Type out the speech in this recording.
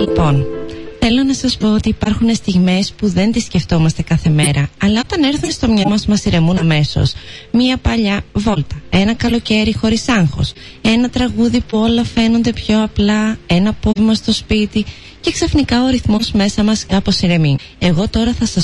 Λοιπόν, θέλω να σας πω ότι υπάρχουν στιγμές που δεν τις σκεφτόμαστε κάθε μέρα, αλλά όταν έρθουν στο μυαλό μας ηρεμούν αμέσως. Μία παλιά βόλτα, ένα καλοκαίρι χωρίς άγχος, ένα τραγούδι που όλα φαίνονται πιο απλά, ένα απόβημα στο σπίτι και ξαφνικά ο ρυθμός μέσα μας κάπως ηρεμεί. Εγώ τώρα θα σας